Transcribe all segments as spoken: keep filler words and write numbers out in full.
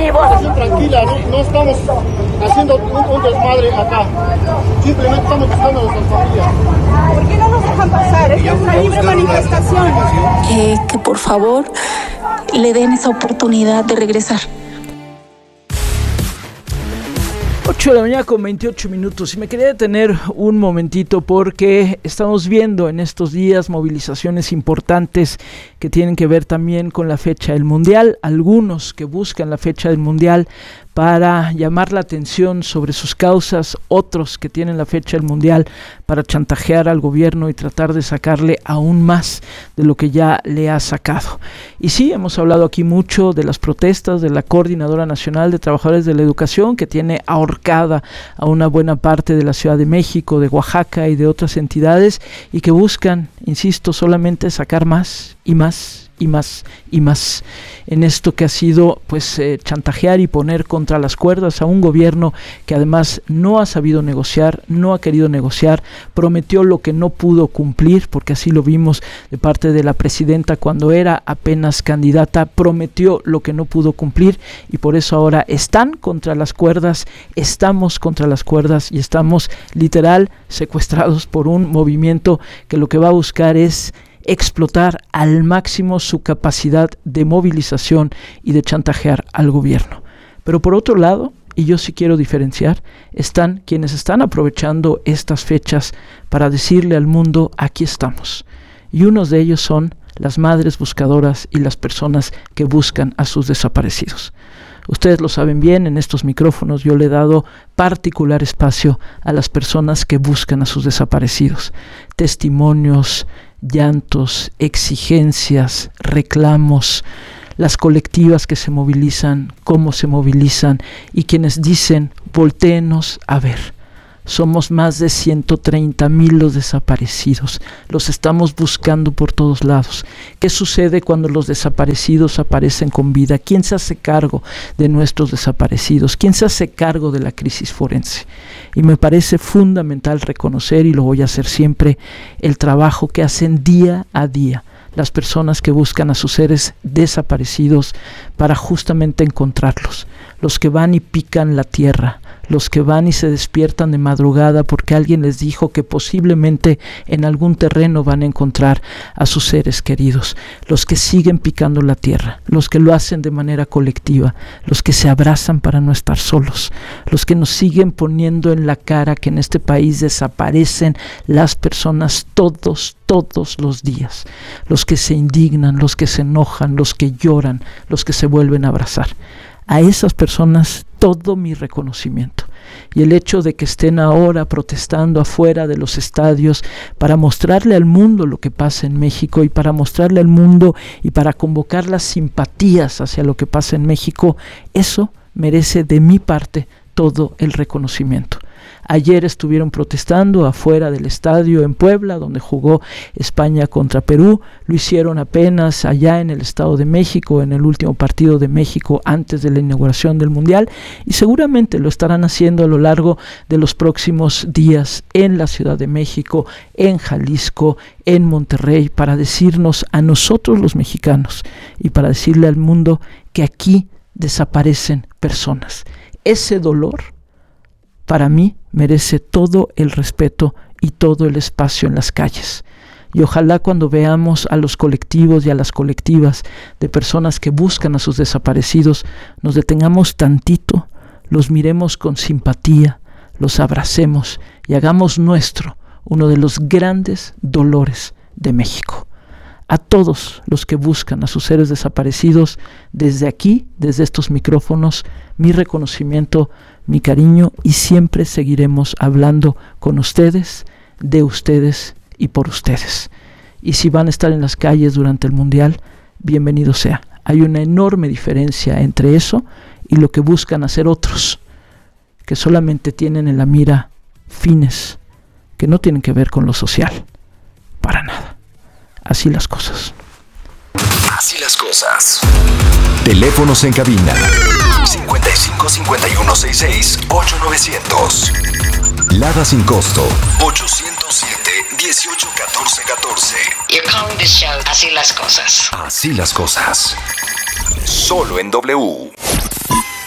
objetivos. Tranquila, no, no estamos haciendo un, un desmadre acá. Simplemente estamos buscando a nuestras familias. ¿Por qué no nos dejan pasar? Esta es una libre manifestación. Eh, que por favor le den esa oportunidad de regresar. ocho de la mañana con veintiocho minutos y me quería detener un momentito porque estamos viendo en estos días movilizaciones importantes que tienen que ver también con la fecha del Mundial, algunos que buscan la fecha del Mundial para llamar la atención sobre sus causas, otros que tienen la fecha del Mundial para chantajear al gobierno y tratar de sacarle aún más de lo que ya le ha sacado. Y sí, hemos hablado aquí mucho de las protestas de la Coordinadora Nacional de Trabajadores de la Educación, que tiene ahorcada a una buena parte de la Ciudad de México, de Oaxaca y de otras entidades, y que buscan, insisto, solamente sacar más y más y más y más en esto que ha sido pues eh, chantajear y poner contra las cuerdas a un gobierno que además no ha sabido negociar, no ha querido negociar, prometió lo que no pudo cumplir, porque así lo vimos de parte de la presidenta cuando era apenas candidata, prometió lo que no pudo cumplir y por eso ahora están contra las cuerdas, estamos contra las cuerdas y estamos literal secuestrados por un movimiento que lo que va a buscar es explotar al máximo su capacidad de movilización y de chantajear al gobierno. Pero por otro lado, y yo sí quiero diferenciar, están quienes están aprovechando estas fechas para decirle al mundo, aquí estamos. Y unos de ellos son las madres buscadoras y las personas que buscan a sus desaparecidos. Ustedes lo saben bien, en estos micrófonos yo le he dado particular espacio a las personas que buscan a sus desaparecidos. Testimonios, llantos, exigencias, reclamos, las colectivas que se movilizan, cómo se movilizan y quienes dicen, voltéenos a ver. Somos más de ciento treinta mil los desaparecidos, los estamos buscando por todos lados. ¿Qué sucede cuando los desaparecidos aparecen con vida? ¿Quién se hace cargo de nuestros desaparecidos? ¿Quién se hace cargo de la crisis forense? Y me parece fundamental reconocer, y lo voy a hacer siempre, el trabajo que hacen día a día las personas que buscan a sus seres desaparecidos para justamente encontrarlos, los que van y pican la tierra, los que van y se despiertan de madrugada porque alguien les dijo que posiblemente en algún terreno van a encontrar a sus seres queridos, los que siguen picando la tierra, los que lo hacen de manera colectiva, los que se abrazan para no estar solos, los que nos siguen poniendo en la cara que en este país desaparecen las personas todos, todos los días, los que se indignan, los que se enojan, los que lloran, los que se vuelven a abrazar. A esas personas todo mi reconocimiento. Y el hecho de que estén ahora protestando afuera de los estadios para mostrarle al mundo lo que pasa en México y para mostrarle al mundo y para convocar las simpatías hacia lo que pasa en México, eso merece de mi parte todo el reconocimiento. Ayer estuvieron protestando afuera del estadio en Puebla, donde jugó España contra Perú. Lo hicieron apenas allá en el Estado de México, en el último partido de México antes de la inauguración del Mundial. Y seguramente lo estarán haciendo a lo largo de los próximos días en la Ciudad de México, en Jalisco, en Monterrey, para decirnos a nosotros los mexicanos y para decirle al mundo que aquí desaparecen personas. Ese dolor, para mí, merece todo el respeto y todo el espacio en las calles. Y ojalá cuando veamos a los colectivos y a las colectivas de personas que buscan a sus desaparecidos, nos detengamos tantito, los miremos con simpatía, los abracemos y hagamos nuestro uno de los grandes dolores de México. A todos los que buscan a sus seres desaparecidos, desde aquí, desde estos micrófonos, mi reconocimiento, mi cariño, y siempre seguiremos hablando con ustedes, de ustedes y por ustedes. Y si van a estar en las calles durante el Mundial, bienvenido sea. Hay una enorme diferencia entre eso y lo que buscan hacer otros, que solamente tienen en la mira fines que no tienen que ver con lo social, para nada. Así las cosas. Así las cosas. Teléfonos en cabina cincuenta y cinco, cincuenta y uno, sesenta y seis, ocho mil novecientos. Lada sin costo ocho cero siete, dieciocho, catorce, catorce. You're calling this show Así las cosas. Así las cosas. Solo en W.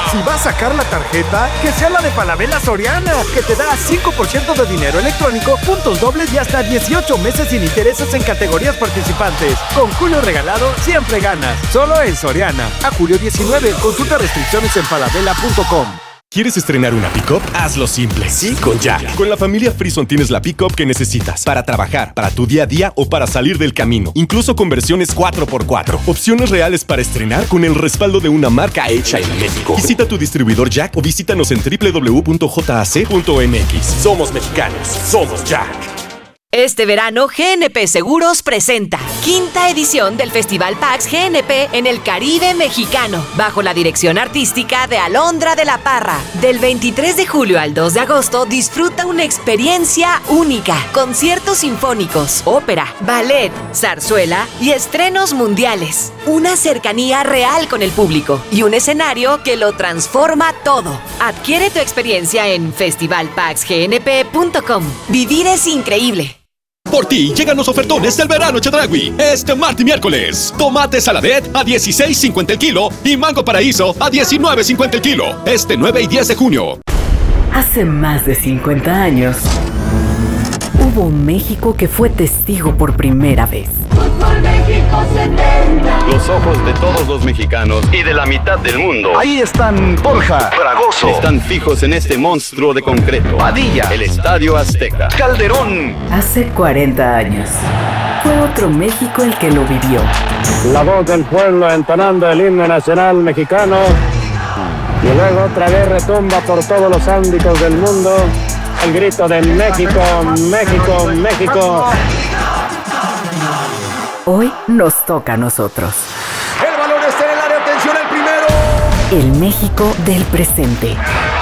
Si vas a sacar la tarjeta, que sea la de Falabella Soriana, que te da cinco por ciento de dinero electrónico, puntos dobles y hasta dieciocho meses sin intereses en categorías participantes. Con Julio Regalado siempre ganas. Solo en Soriana. A julio diecinueve. Consulta restricciones en falabella punto com. ¿Quieres estrenar una pick-up? Hazlo simple. Sí, con Jack. Con la familia Frison tienes la pick-up que necesitas para trabajar, para tu día a día o para salir del camino. Incluso con versiones cuatro por cuatro. Opciones reales para estrenar con el respaldo de una marca hecha en México. Visita tu distribuidor Jack o visítanos en doble u doble u doble u punto jac punto m x. Somos mexicanos. Somos Jack. Este verano, G N P Seguros presenta quinta edición del Festival PAX G N P en el Caribe mexicano, bajo la dirección artística de Alondra de la Parra. Del veintitrés de julio al dos de agosto, disfruta una experiencia única. Conciertos sinfónicos, ópera, ballet, zarzuela y estrenos mundiales. Una cercanía real con el público y un escenario que lo transforma todo. Adquiere tu experiencia en festival pax g n p punto com. Vivir es increíble. Por ti llegan los ofertones del verano Chedraui. Este martes y miércoles. Tomate saladet a dieciséis cincuenta el kilo y mango paraíso a diecinueve cincuenta el kilo. Este nueve y diez de junio. Hace más de cincuenta años, hubo un México que fue testigo por primera vez. Fútbol México setenta. Los ojos de todos los mexicanos y de la mitad del mundo. Ahí están Borja, Fragoso. Están fijos en este monstruo de concreto. Padilla, el Estadio Azteca. Calderón. Hace cuarenta años, fue otro México el que lo vivió. La voz del pueblo entonando el himno nacional mexicano. Y luego otra vez retumba por todos los ámbitos del mundo el grito de México, México, México. Hoy nos toca a nosotros. El balón está en el área, atención al primero. El México del presente.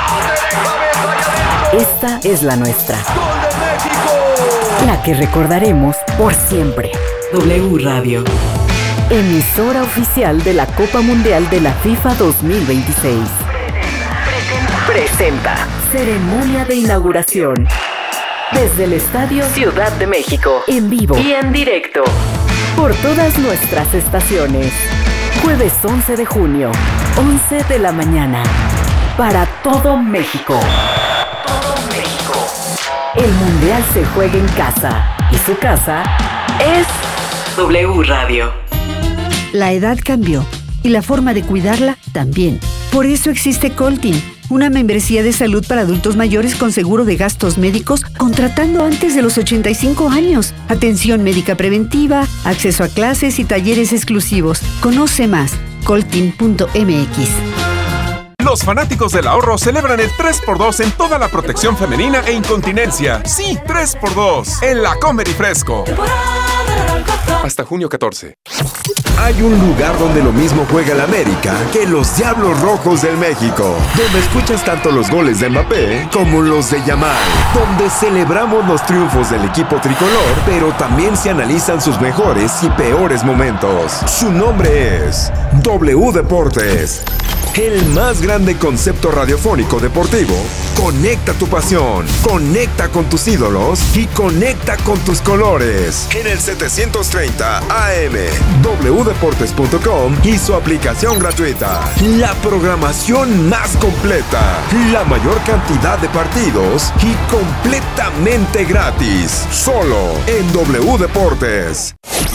Esta es la nuestra. ¡Gol de México! La que recordaremos por siempre. W Radio. Emisora oficial de la Copa Mundial de la FIFA dos mil veintiséis. Presenta. Ceremonia de inauguración. Desde el Estadio Ciudad de México. En vivo y en directo. Por todas nuestras estaciones. Jueves once de junio, once de la mañana. Para todo México. Todo México. El Mundial se juega en casa. Y su casa es W Radio. La edad cambió. Y la forma de cuidarla también. Por eso existe Coltin, una membresía de salud para adultos mayores con seguro de gastos médicos contratando antes de los ochenta y cinco años. Atención médica preventiva, acceso a clases y talleres exclusivos. Conoce más, coltin punto m x. Los fanáticos del ahorro celebran el tres por dos en toda la protección femenina e incontinencia. Sí, tres por dos en la Comer y Fresco. Hasta junio catorce. Hay un lugar donde lo mismo juega el América que los Diablos Rojos del México, donde escuchas tanto los goles de Mbappé como los de Yamal, donde celebramos los triunfos del equipo tricolor, pero también se analizan sus mejores y peores momentos. Su nombre es W Deportes, el más grande concepto radiofónico deportivo. Conecta tu pasión, conecta con tus ídolos y conecta con tus colores. En el setecientos treinta A M, w deportes punto com y su aplicación gratuita. La programación más completa, la mayor cantidad de partidos y completamente gratis. Solo en W Deportes.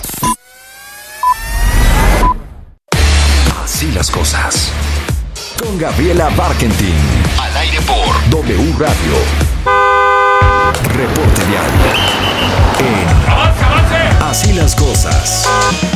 Así las cosas. Con Gabriela Barkentin. Al aire por W Radio. Reporte diario. En ¡Avance, avance! Así las cosas.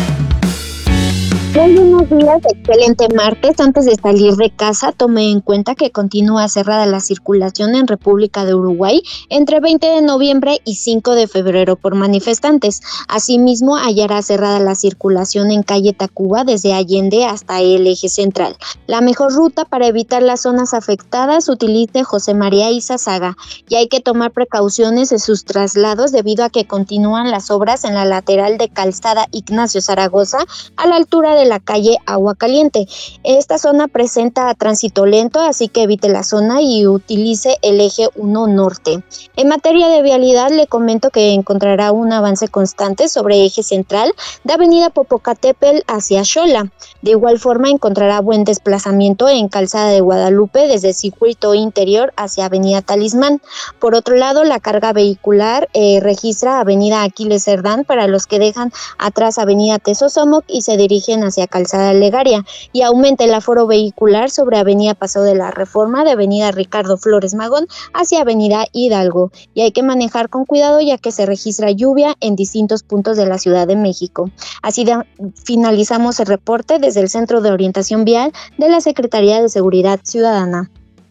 Muy buenos días, excelente martes. Antes de salir de casa, tome en cuenta que continúa cerrada la circulación en República de Uruguay entre veinte de noviembre y cinco de febrero por manifestantes. Asimismo, hallará cerrada la circulación en calle Tacuba desde Allende hasta el eje central. La mejor ruta para evitar las zonas afectadas utilice José María Izazaga y hay que tomar precauciones en sus traslados debido a que continúan las obras en la lateral de Calzada Ignacio Zaragoza a la altura de la la calle Agua Caliente. Esta zona presenta tránsito lento, así que evite la zona y utilice el eje uno norte. En materia de vialidad, le comento que encontrará un avance constante sobre eje central de avenida Popocatépetl hacia Xola. De igual forma, encontrará buen desplazamiento en Calzada de Guadalupe desde Circuito Interior hacia avenida Talismán. Por otro lado, la carga vehicular eh, registra avenida Aquiles Cerdán para los que dejan atrás avenida Tezosomoc y se dirigen hacia Calzada Legaria, y aumenta el aforo vehicular sobre avenida Paseo de la Reforma de avenida Ricardo Flores Magón hacia avenida Hidalgo, y hay que manejar con cuidado ya que se registra lluvia en distintos puntos de la Ciudad de México. Así de, finalizamos el reporte desde el Centro de Orientación Vial de la Secretaría de Seguridad Ciudadana.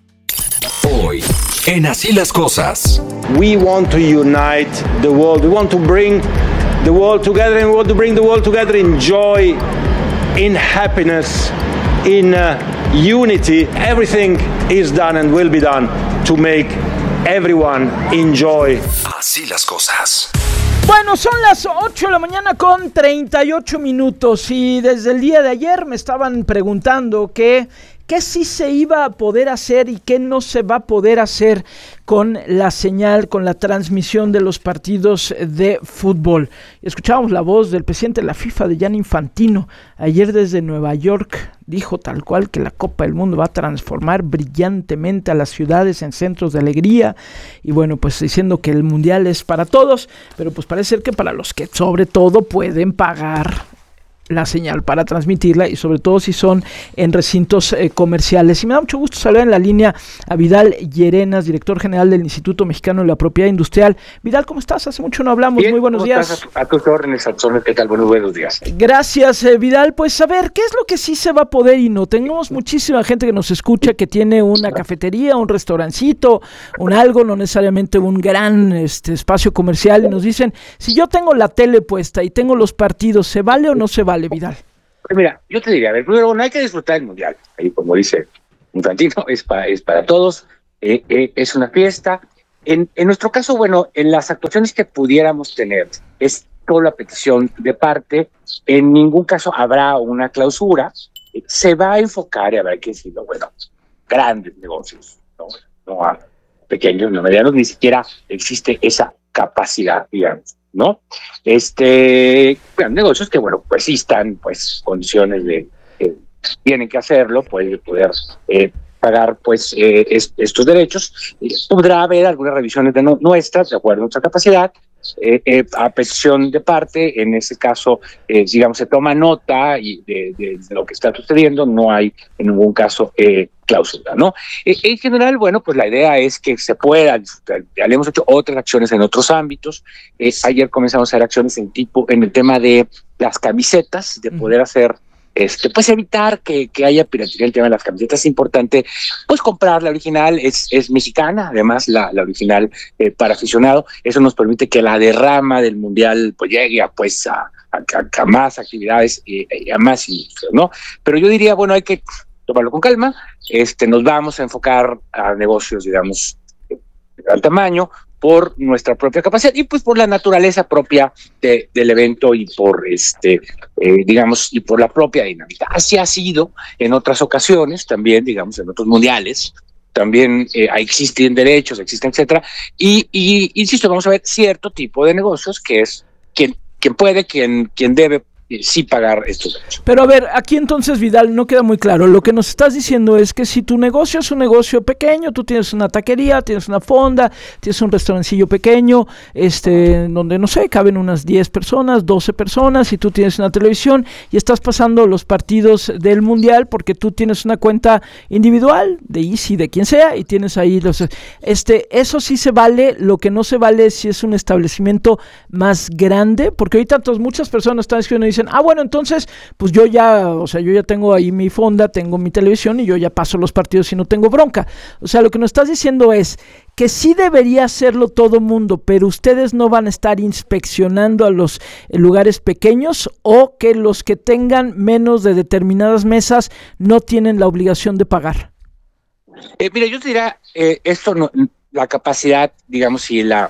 Hoy, en Así las Cosas. We want to unite the world. We want to bring the world together, and we want to bring the world together in joy, in happiness, in uh, unity. Everything is done and will be done to make everyone enjoy. Así las Cosas. Bueno, son las ocho de la mañana con treinta y ocho minutos y desde el día de ayer me estaban preguntando que qué sí se iba a poder hacer y qué no se va a poder hacer con la señal, con la transmisión de los partidos de fútbol. Escuchábamos la voz del presidente de la FIFA, de Gianni Infantino, ayer desde Nueva York. Dijo tal cual que la Copa del Mundo va a transformar brillantemente a las ciudades en centros de alegría, y bueno, pues diciendo que el Mundial es para todos, pero pues parece ser que para los que sobre todo pueden pagar la señal para transmitirla, y sobre todo si son en recintos eh, comerciales. Y me da mucho gusto saludar en la línea a Vidal Llerenas, director general del Instituto Mexicano de la Propiedad Industrial. Vidal, ¿cómo estás? Hace mucho no hablamos. Bien, muy buenos ¿cómo días. Estás? A, a tus órdenes, Antonio. ¿Qué tal? Buenos, buenos días. Gracias, eh, Vidal. Pues a ver, ¿qué es lo que sí se va a poder y no? Tenemos muchísima gente que nos escucha que tiene una cafetería, un restaurancito, un algo, no necesariamente un gran este, espacio comercial, y nos dicen, si yo tengo la tele puesta y tengo los partidos, ¿se vale o no se vale, Vidal? Pues mira, yo te diría, a ver, primero, no hay que disfrutar el Mundial. Ahí, como dice Infantino, es para, es para todos, eh, eh, es una fiesta. En, en nuestro caso, bueno, en las actuaciones que pudiéramos tener, es toda la petición de parte, en ningún caso habrá una clausura, eh, se va a enfocar, y habrá que decirlo, bueno, grandes negocios, no, no a pequeños, no medianos, ni siquiera existe esa capacidad, digamos, ¿no? Este, bueno, negocios que, bueno, pues sí están, pues, condiciones de, eh, tienen que hacerlo, puede poder eh, pagar, pues, eh, es, estos derechos. Eh, podrá haber algunas revisiones de no, nuestras, de acuerdo a nuestra capacidad, eh, eh, a petición de parte, en ese caso, eh, digamos, se toma nota y de, de, de lo que está sucediendo, no hay en ningún caso eh, cláusula, ¿no? Eh, en general, bueno, pues la idea es que se pueda disfrutar. Ya le hemos hecho otras acciones en otros ámbitos. Eh, ayer comenzamos a hacer acciones en tipo, en el tema de las camisetas, de poder hacer, este, pues evitar que, que haya piratería. El tema de las camisetas es importante, pues comprar la original, es, es mexicana, además la, la original eh, para aficionado. Eso nos permite que la derrama del Mundial pues llegue a, pues, a, a, a más actividades y eh, a más industria, ¿no? Pero yo diría, bueno, hay que tomarlo con calma. Este, nos vamos a enfocar a negocios, digamos, de gran tamaño, por nuestra propia capacidad y pues por la naturaleza propia de, del evento y por este, eh, digamos, y por la propia dinámica. Así ha sido en otras ocasiones, también, digamos, en otros mundiales, también eh, existen derechos, existen, etcétera, y, y insisto, vamos a ver cierto tipo de negocios que es quien, quien puede, quien, quien debe sí pagar estos derechos. Pero a ver, aquí entonces, Vidal, no queda muy claro. Lo que nos estás diciendo es que si tu negocio es un negocio pequeño, tú tienes una taquería, tienes una fonda, tienes un restaurancillo pequeño, este, donde, no sé, caben unas diez personas, doce personas, y tú tienes una televisión y estás pasando los partidos del Mundial porque tú tienes una cuenta individual de Easy, de quien sea, y tienes ahí los... Este, eso sí se vale. Lo que no se vale es si es un establecimiento más grande, porque ahorita muchas personas están escribiendo y dicen, ah, bueno, entonces, pues yo ya, o sea, yo ya tengo ahí mi fonda, tengo mi televisión y yo ya paso los partidos y no tengo bronca. O sea, lo que nos estás diciendo es que sí debería hacerlo todo mundo, pero ustedes no van a estar inspeccionando a los lugares pequeños, o que los que tengan menos de determinadas mesas no tienen la obligación de pagar. Eh, mira, yo te diría, eh, esto no, la capacidad, digamos, y la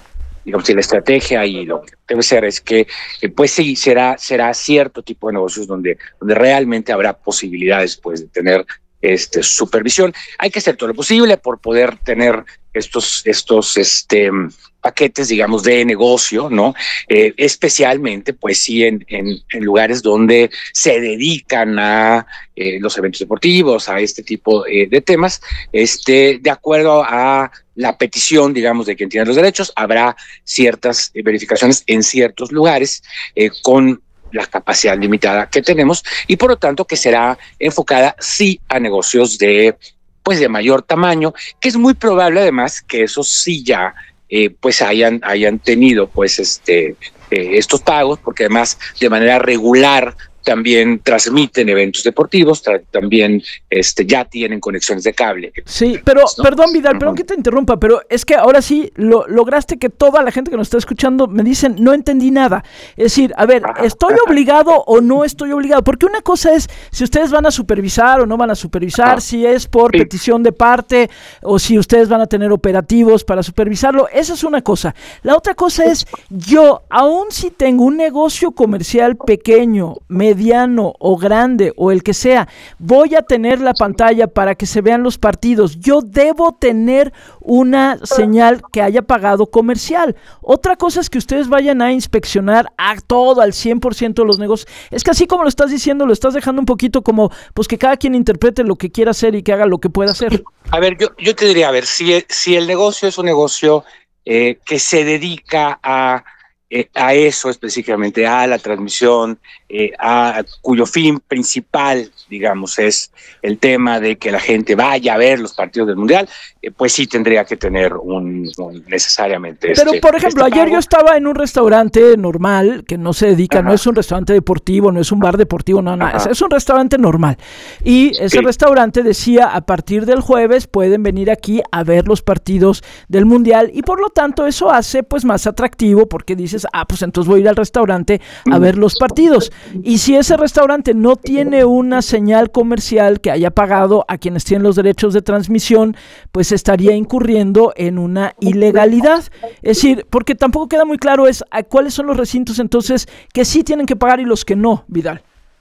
digamos, la estrategia y lo que debe ser es que, eh, pues sí, será, será cierto tipo de negocios donde, donde realmente habrá posibilidades, pues, de tener este, supervisión. Hay que hacer todo lo posible por poder tener estos, estos, este, paquetes, digamos, de negocio, ¿no? Eh, especialmente, pues sí, en, en, en lugares donde se dedican a eh, los eventos deportivos, a este tipo eh, de temas, este, de acuerdo a la petición, digamos, de quien tiene los derechos, habrá ciertas eh, verificaciones en ciertos lugares eh, con la capacidad limitada que tenemos y por lo tanto que será enfocada sí a negocios de pues de mayor tamaño, que es muy probable además que esos sí ya eh, pues hayan hayan tenido pues este eh, estos pagos, porque además de manera regular también transmiten eventos deportivos, tra- también este, ya tienen conexiones de cable. Sí, pero, ¿no? perdón Vidal, perdón que te interrumpa, pero es que ahora sí lo, lograste que toda la gente que nos está escuchando me dicen, no entendí nada. Es decir, a ver, ¿estoy obligado o no estoy obligado? Porque una cosa es si ustedes van a supervisar o no van a supervisar, Ajá. si es por sí. petición de parte o si ustedes van a tener operativos para supervisarlo, esa es una cosa. La otra cosa es, yo, aun si tengo un negocio comercial pequeño, medio, mediano o grande o el que sea, voy a tener la pantalla para que se vean los partidos. Yo debo tener una señal que haya pagado comercial. Otra cosa es que ustedes vayan a inspeccionar a todo, al cien por ciento de los negocios. Es que así como lo estás diciendo, lo estás dejando un poquito como, pues que cada quien interprete lo que quiera hacer y que haga lo que pueda hacer. A ver, yo, yo te diría, a ver, si, si el negocio es un negocio eh, que se dedica a Eh, a eso específicamente, a la transmisión, eh, a cuyo fin principal, digamos, es el tema de que la gente vaya a ver los partidos del Mundial, eh, pues sí tendría que tener un, un necesariamente. Pero este, por ejemplo, este ayer yo estaba en un restaurante normal que no se dedica, Ajá. no es un restaurante deportivo, no es un bar deportivo, no, no, es, es un restaurante normal. Y ese sí. restaurante decía, a partir del jueves pueden venir aquí a ver los partidos del Mundial y por lo tanto eso hace pues más atractivo porque dice ah, pues entonces voy a ir al restaurante a ver los partidos. Y si ese restaurante no tiene una señal comercial que haya pagado a quienes tienen los derechos de transmisión, pues estaría incurriendo en una ilegalidad. Es decir, porque tampoco queda muy claro es a cuáles son los recintos entonces que sí tienen que pagar y los que no, Vidal.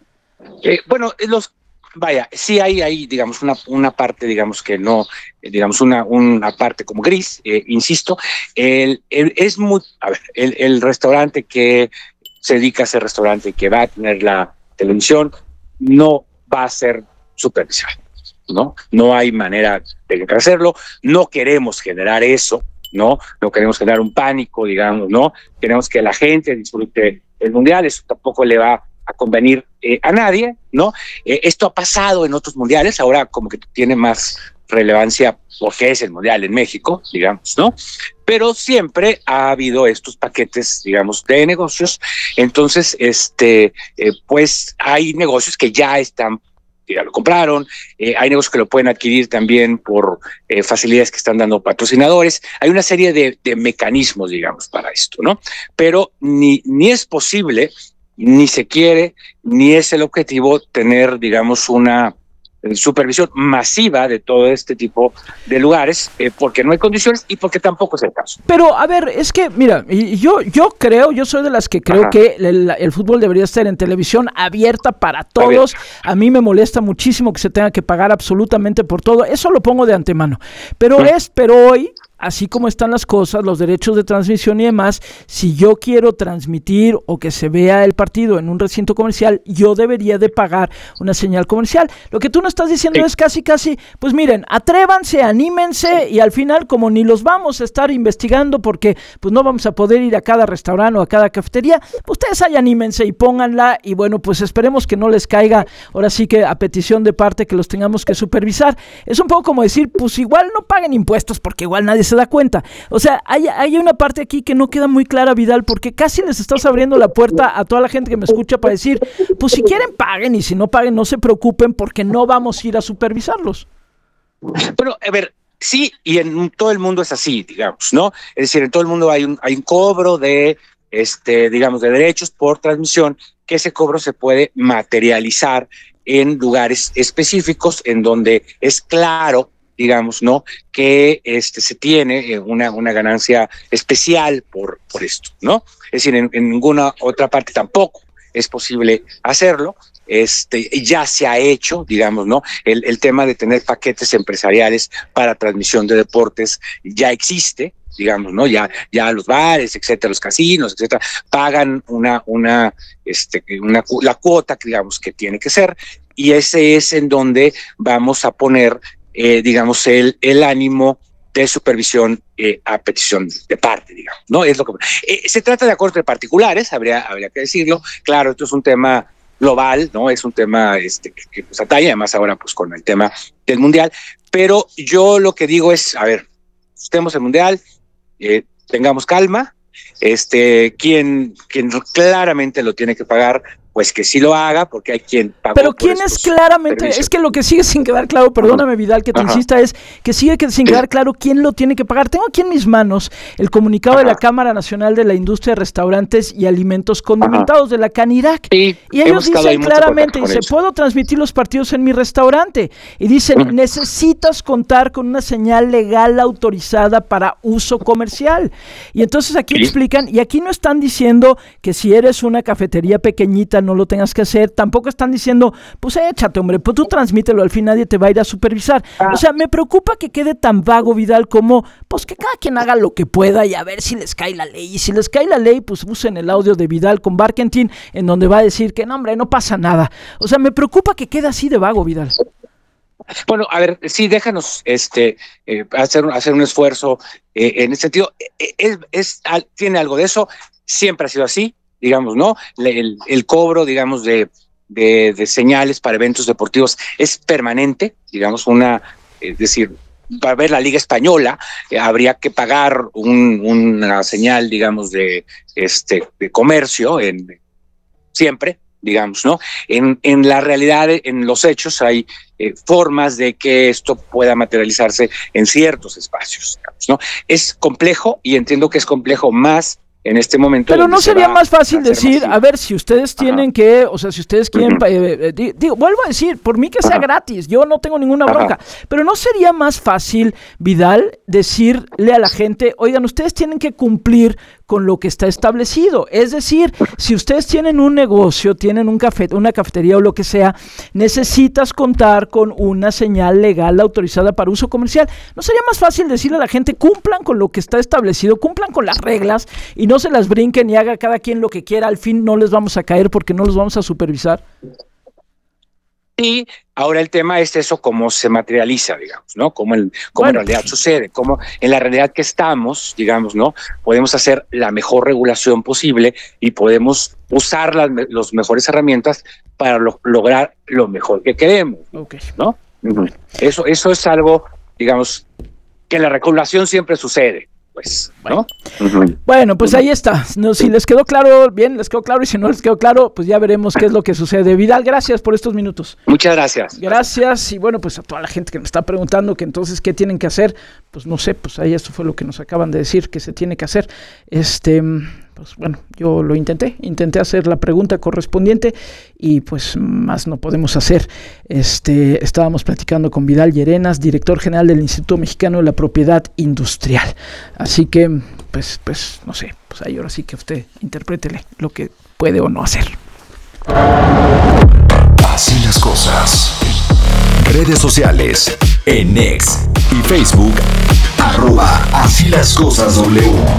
Eh, bueno, los Vaya, sí hay ahí, digamos, una, una parte, digamos, que no, digamos, una, una parte como gris, eh, insisto, el, el, es muy, a ver, el, el restaurante que se dedica a ese restaurante, que va a tener la televisión, no va a ser supervisado, ¿no? No hay manera de hacerlo, no queremos generar eso, ¿no? No queremos generar un pánico, digamos, ¿no? Queremos que la gente disfrute el Mundial, eso tampoco le va a convenir eh, a nadie, ¿no? Eh, esto ha pasado en otros mundiales, ahora como que tiene más relevancia porque es el mundial en México, digamos, ¿no? Pero siempre ha habido estos paquetes, digamos, de negocios, entonces, este, eh, pues hay negocios que ya están, ya lo compraron, eh, hay negocios que lo pueden adquirir también por eh, facilidades que están dando patrocinadores, hay una serie de, de mecanismos, digamos, para esto, ¿no? Pero ni, ni es posible ni se quiere, ni es el objetivo tener, digamos, una supervisión masiva de todo este tipo de lugares, eh, porque no hay condiciones y porque tampoco es el caso. Pero, a ver, es que, mira, yo, yo creo, yo soy de las que creo Ajá. que el, el fútbol debería estar en televisión abierta para todos. A, a mí me molesta muchísimo que se tenga que pagar absolutamente por todo. Eso lo pongo de antemano. Pero ¿Mm? es, pero hoy... así como están las cosas, los derechos de transmisión y demás, si yo quiero transmitir o que se vea el partido en un recinto comercial, yo debería de pagar una señal comercial. Lo que tú no estás diciendo sí. es casi, casi, pues miren, atrévanse, anímense y al final, como ni los vamos a estar investigando porque pues no vamos a poder ir a cada restaurante o a cada cafetería, ustedes ahí anímense y pónganla y bueno, pues esperemos que no les caiga, ahora sí que a petición de parte que los tengamos que supervisar. Es un poco como decir, pues igual no paguen impuestos porque igual nadie se da cuenta. O sea, hay, hay una parte aquí que no queda muy clara, Vidal, porque casi les estás abriendo la puerta a toda la gente que me escucha para decir, pues si quieren paguen y si no paguen no se preocupen porque no vamos a ir a supervisarlos. Bueno, a ver, sí, y en todo el mundo es así, digamos, ¿no? Es decir, en todo el mundo hay un, hay un cobro de, este, digamos, de derechos por transmisión, que ese cobro se puede materializar en lugares específicos en donde es claro digamos, ¿no? Que este, se tiene una, una ganancia especial por, por esto, ¿no? Es decir, en, en ninguna otra parte tampoco es posible hacerlo. Este, ya se ha hecho, digamos, ¿no? El, el tema de tener paquetes empresariales para transmisión de deportes ya existe, digamos, ¿no? Ya, ya los bares, etcétera, los casinos, etcétera, pagan una, una, este, una, la cuota, digamos, que tiene que ser, y ese es en donde vamos a poner, eh, digamos, el, el ánimo de supervisión eh, a petición de parte, digamos, ¿no? Es lo que eh, se trata de acuerdos de particulares, habría, habría que decirlo. Claro, esto es un tema global, ¿no? Es un tema este, que, que pues atañe, además ahora pues con el tema del Mundial, pero yo lo que digo es, a ver, estemos el Mundial, eh, tengamos calma, este, quien, quien claramente lo tiene que pagar, pues que sí lo haga, porque hay quien paga. Pero quién es claramente, permisos. Es que lo que sigue sin quedar claro, perdóname Vidal que te Ajá. insista, es que sigue sin quedar claro quién lo tiene que pagar. Tengo aquí en mis manos el comunicado Ajá. de la Cámara Nacional de la Industria de Restaurantes y Alimentos Condimentados Ajá. de la CANIRAC, sí, y ellos dicen claramente, dice, puedo transmitir los partidos en mi restaurante, y dicen, uh-huh. necesitas contar con una señal legal autorizada para uso comercial, y entonces aquí ¿Sí? explican, y aquí no están diciendo que si eres una cafetería pequeñita no lo tengas que hacer, tampoco están diciendo, pues échate hombre, pues tú transmítelo, al fin nadie te va a ir a supervisar. Ah. O sea, me preocupa que quede tan vago, Vidal, como, pues que cada quien haga lo que pueda y a ver si les cae la ley, y si les cae la ley, pues usen el audio de Vidal con Barkentin, en donde va a decir que no hombre, no pasa nada. O sea, me preocupa que quede así de vago, Vidal. Bueno, a ver, sí, déjanos este eh, hacer, hacer un esfuerzo eh, en ese sentido. Eh, es, es, tiene algo de eso, siempre ha sido así, digamos, ¿no? El, el cobro, digamos, de, de, de señales para eventos deportivos es permanente, digamos, una, es decir, para ver la Liga Española eh, habría que pagar un, una señal, digamos, de, este, de comercio en, siempre, digamos, ¿no? En, en la realidad, en los hechos, hay eh, formas de que esto pueda materializarse en ciertos espacios, digamos, ¿no? Es complejo y entiendo que es complejo más en este momento. Pero no sería más fácil decir, a ver, si ustedes tienen Ajá. que, o sea, si ustedes quieren, uh-huh. eh, eh, digo, vuelvo a decir, por mí que sea Ajá. gratis, yo no tengo ninguna bronca, Ajá. pero no sería más fácil, Vidal, decirle a la gente, oigan, ustedes tienen que cumplir con lo que está establecido, es decir, si ustedes tienen un negocio, tienen un café, una cafetería o lo que sea, necesitas contar con una señal legal autorizada para uso comercial. ¿No sería más fácil decirle a la gente, cumplan con lo que está establecido, cumplan con las reglas y no se las brinquen y haga cada quien lo que quiera, al fin no les vamos a caer porque no los vamos a supervisar? Y ahora el tema es eso, cómo se materializa, digamos, ¿no? Cómo, el, cómo bueno. en realidad sucede, cómo en la realidad que estamos, digamos, ¿no? Podemos hacer la mejor regulación posible y podemos usar las los mejores herramientas para lo, lograr lo mejor que queremos, okay. ¿no? Uh-huh. Eso, eso es algo, digamos, que en la regulación siempre sucede. Pues, ¿no? Uh-huh. Bueno, pues uh-huh. ahí está. No, si les quedó claro, bien, les quedó claro, y si no les quedó claro, pues ya veremos qué es lo que sucede. Vidal, gracias por estos minutos. Muchas gracias. Gracias, y bueno, pues a toda la gente que me está preguntando que entonces qué tienen que hacer, pues no sé, pues ahí esto fue lo que nos acaban de decir que se tiene que hacer. Este, pues bueno, yo lo intenté, intenté hacer la pregunta correspondiente y pues más no podemos hacer. Este, estábamos platicando con Vidal Llerenas, director general del Instituto Mexicano de la Propiedad Industrial. Así que, pues, pues, no sé, pues ahí ahora sí que usted interprétele lo que puede o no hacer. Así las cosas. Redes sociales, en X y Facebook, arroba Así las cosas W.